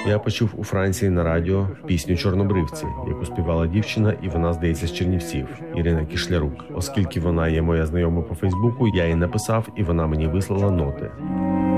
Я почув у Франції на радіо пісню «Чорнобривці», яку співала дівчина, і вона, здається, з Чернівців, Ірина Кишлярук. Оскільки вона є моя знайома по Фейсбуку, я їй написав, і вона мені вислала ноти.